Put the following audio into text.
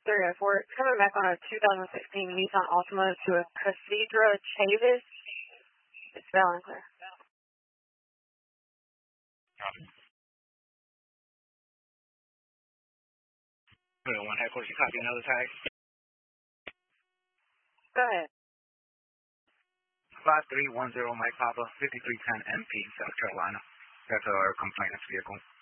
304. It's coming back on a 2016 Nissan Altima to a Casidra Chavis. It's valid and clear. One headquarters, you copy another tag? Go ahead. 5310 Mike Papa, 5310 MP, South Carolina. That's our complainant's vehicle.